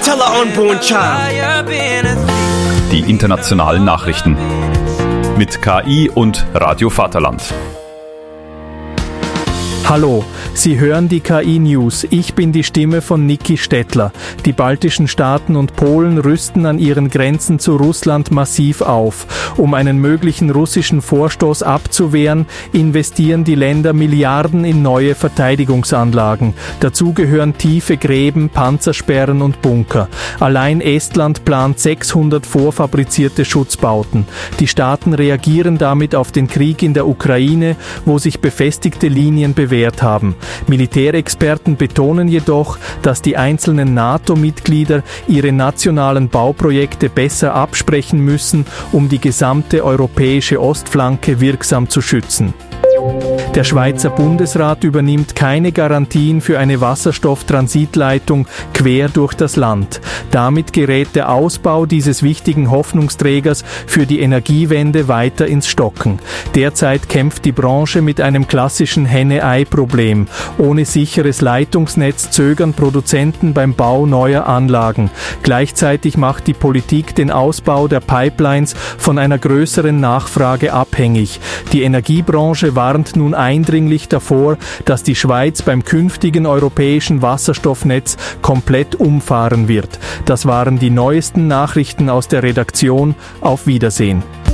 Tala on Buncha. Die internationalen Nachrichten mit KI und Radio Vaterland. Hallo, Sie hören die KI-News. Ich bin die Stimme von Niki Stettler. Die baltischen Staaten und Polen rüsten an ihren Grenzen zu Russland massiv auf. Um einen möglichen russischen Vorstoß abzuwehren, investieren die Länder Milliarden in neue Verteidigungsanlagen. Dazu gehören tiefe Gräben, Panzersperren und Bunker. Allein Estland plant 600 vorfabrizierte Schutzbauten. Die Staaten reagieren damit auf den Krieg in der Ukraine, wo sich befestigte Linien bewährt haben. Militärexperten betonen jedoch, dass die einzelnen NATO-Mitglieder ihre nationalen Bauprojekte besser absprechen müssen, um die gesamte europäische Ostflanke wirksam zu schützen. Der Schweizer Bundesrat übernimmt keine Garantien für eine Wasserstofftransitleitung quer durch das Land. Damit gerät der Ausbau dieses wichtigen Hoffnungsträgers für die Energiewende weiter ins Stocken. Derzeit kämpft die Branche mit einem klassischen Henne-Ei-Problem. Ohne sicheres Leitungsnetz zögern Produzenten beim Bau neuer Anlagen. Gleichzeitig macht die Politik den Ausbau der Pipelines von einer größeren Nachfrage abhängig. Die Energiebranche warnt nun eindringlich davor, dass die Schweiz beim künftigen europäischen Wasserstoffnetz komplett umfahren wird. Das waren die neuesten Nachrichten aus der Redaktion. Auf Wiedersehen.